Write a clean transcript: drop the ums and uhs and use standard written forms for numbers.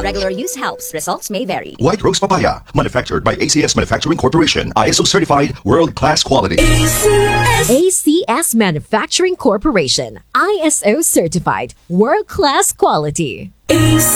regular use helps. Results may vary. White Rose Papaya, manufactured by ACS Manufacturing Corporation. ISO certified, world-class quality. ACS Manufacturing Corporation. ISO certified, world-class quality. ACS.